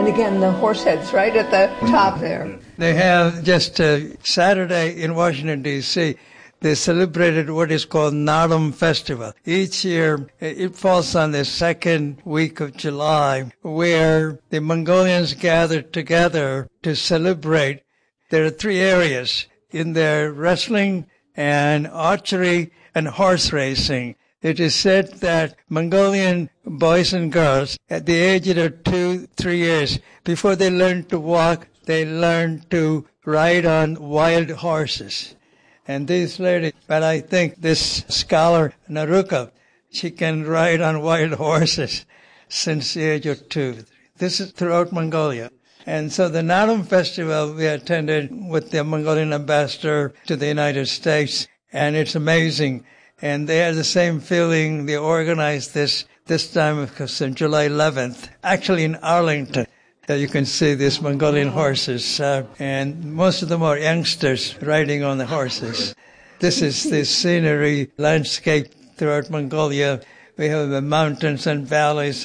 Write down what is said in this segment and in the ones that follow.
And again, the horse heads right at the top there. They have just Saturday in Washington, D.C., they celebrated what is called Naadam Festival. Each year, it falls on the second week of July, where the Mongolians gather together to celebrate. There are three areas in their wrestling and archery and horse racing. It is said that Mongolian boys and girls at the age of 2-3 years, before they learn to walk, they learn to ride on wild horses. And these ladies, but I think this scholar, Naruka, she can ride on wild horses since the age of 2. This is throughout Mongolia. And so the Naadam Festival we attended with the Mongolian ambassador to the United States, and it's amazing. And they had the same feeling. They organized this time, of course, on July 11th, actually in Arlington. You can see these Mongolian horses, and most of them are youngsters riding on the horses. This is the scenery landscape throughout Mongolia. We have the mountains and valleys,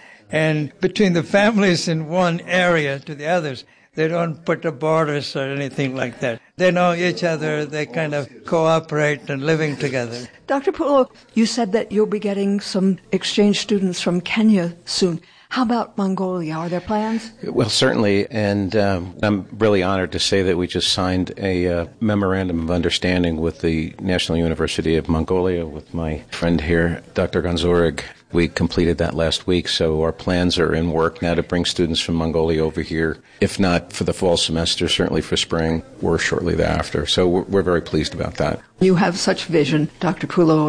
and between the families in one area to the others, they don't put the borders or anything like that. They know each other. They kind of cooperate and living together. Dr. Pulo, you said that you'll be getting some exchange students from Kenya soon. How about Mongolia? Are there plans? Well, certainly, and I'm really honored to say that we just signed a memorandum of understanding with the National University of Mongolia with my friend here, Dr. Gonzorig. We completed that last week, so our plans are in work now to bring students from Mongolia over here, if not for the fall semester, certainly for spring or shortly thereafter. So we're very pleased about that. You have such vision, Dr. Pulo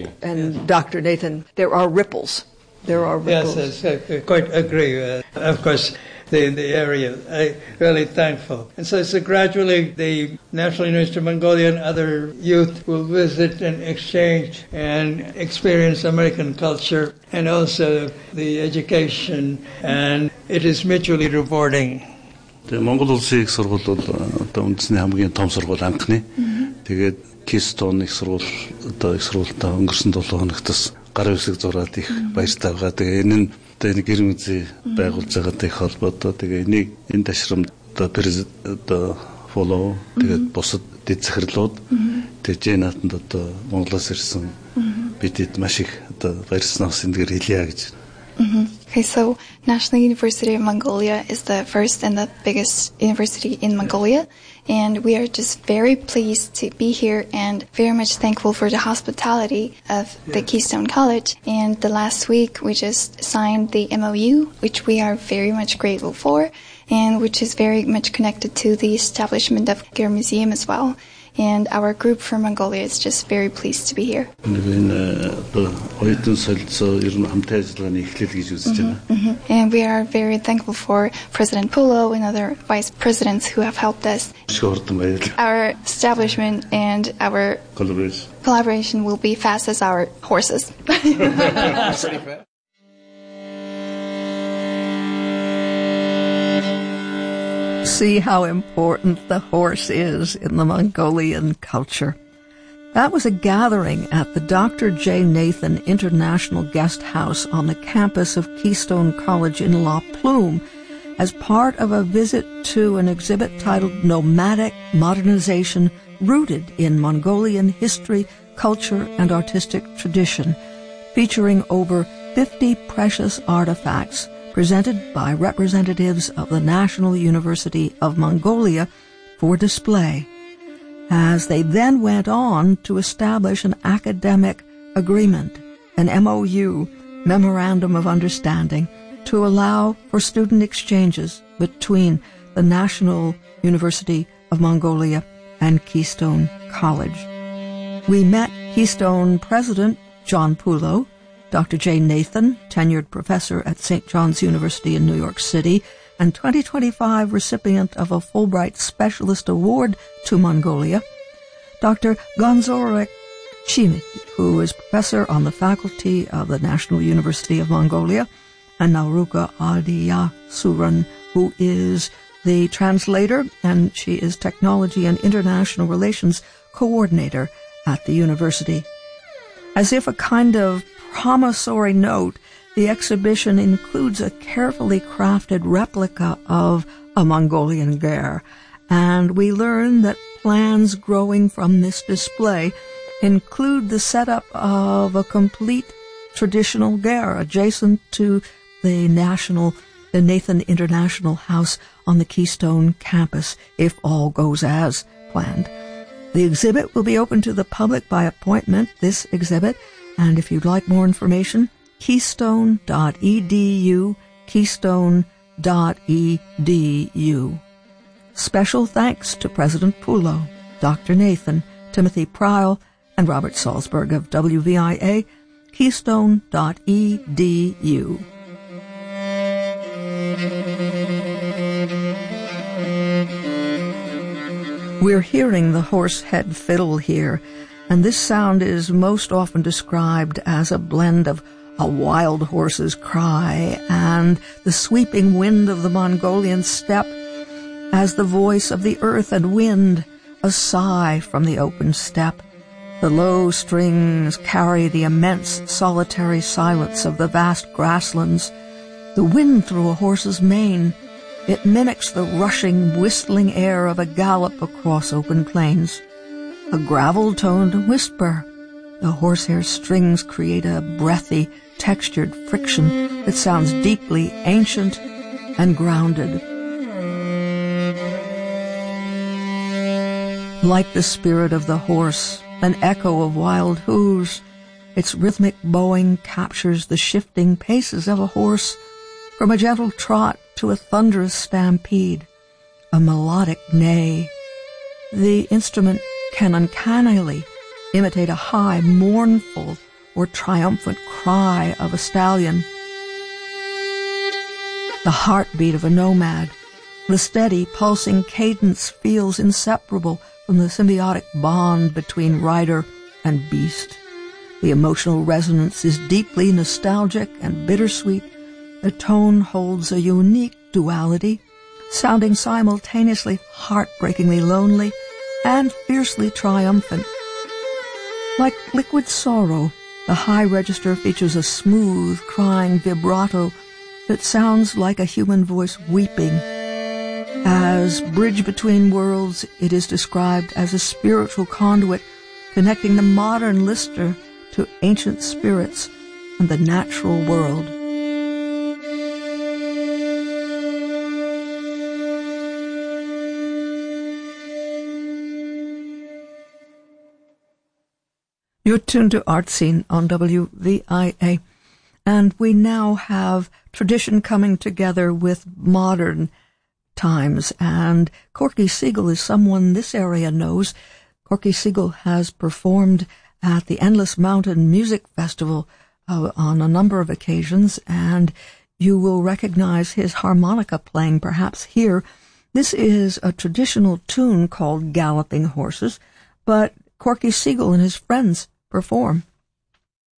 and Dr. Nathan. There are ripples. There are ripples. Yes, I quite agree. Of course, in the area, I'm really thankful. And so gradually the National University of Mongolia and other youth will visit and exchange and experience American culture and also the education, and it is mutually rewarding. Монгол улсын их сургууль бол үндэсний хамгийн том сургууль анхны. Тэгээд Keystone их сургууль их сургуультай өнгөрсөн 7 хоногт бас гарын үсэг зураад их баяртай байгаа. Тэгээ энэ нь энэ гэр мүзий байгуулж байгаатай их холбоотой. Тэгээ энийг энэ ташрамд follow тэгээд бусад дэд захирлууд тэгээд наатанд Монголоос ирсэн бидэд маш их баярснаас эндгээр хэлье гэж. Okay, so National University of Mongolia is the first and the biggest university in Mongolia, and we are just very pleased to be here and very much thankful for the hospitality of the Keystone College. And the last week we just signed the MOU, which we are very much grateful for, and which is very much connected to the establishment of Gear Museum as well. And our group from Mongolia is just very pleased to be here. And we are very thankful for President Pulo and other vice presidents who have helped us. Our establishment and our collaboration will be fast as our horses. See how important the horse is in the Mongolian culture. That was a gathering at the Dr. J. Nathan International Guest House on the campus of Keystone College in La Plume as part of a visit to an exhibit titled Nomadic Modernization Rooted in Mongolian History, Culture, and Artistic Tradition, featuring over 50 precious artifacts presented by representatives of the National University of Mongolia for display, as they then went on to establish an academic agreement, an MOU, Memorandum of Understanding, to allow for student exchanges between the National University of Mongolia and Keystone College. We met Keystone President John Pulo, Dr. J. Nathan, tenured professor at St. John's University in New York City, and 2025 recipient of a Fulbright Specialist Award to Mongolia, Dr. Gonzorik Chimit, who is professor on the faculty of the National University of Mongolia, and Nauruka Adiyasuran, who is the translator, and she is Technology and International Relations Coordinator at the university. As if a kind of promissory note, The exhibition includes a carefully crafted replica of a Mongolian ger, and we learn that plans growing from this display include the setup of a complete traditional ger adjacent to the Nathan International House on the Keystone campus, if all goes as planned. The exhibit will be open to the public by appointment, this exhibit, and if you'd like more information, keystone.edu, keystone.edu. Special thanks to President Pulo, Dr. Nathan, Timothy Pryle, and Robert Salzberg of WVIA, keystone.edu. We're hearing the horsehead fiddle here, and this sound is most often described as a blend of a wild horse's cry and the sweeping wind of the Mongolian steppe, as the voice of the earth and wind, a sigh from the open steppe. The low strings carry the immense solitary silence of the vast grasslands. The wind through a horse's mane, it mimics the rushing, whistling air of a gallop across open plains. A gravel-toned whisper. The horsehair strings create a breathy, textured friction that sounds deeply ancient and grounded. Like the spirit of the horse, an echo of wild hoos, its rhythmic bowing captures the shifting paces of a horse, from a gentle trot to a thunderous stampede, a melodic neigh. The instrument can uncannily imitate a high, mournful, or triumphant cry of a stallion. The heartbeat of a nomad, the steady, pulsing cadence feels inseparable from the symbiotic bond between rider and beast. The emotional resonance is deeply nostalgic and bittersweet. The tone holds a unique duality, sounding simultaneously heartbreakingly lonely and fiercely triumphant. Like liquid sorrow, the high register features a smooth, crying vibrato that sounds like a human voice weeping. As bridge between worlds, it is described as a spiritual conduit connecting the modern listener to ancient spirits and the natural world. You're tuned to Art Scene on WVIA, and we now have tradition coming together with modern times, and Corky Siegel is someone this area knows. Corky Siegel has performed at the Endless Mountain Music Festival on a number of occasions, and you will recognize his harmonica playing perhaps here. This is a traditional tune called Galloping Horses, but Corky Siegel and his friends perform.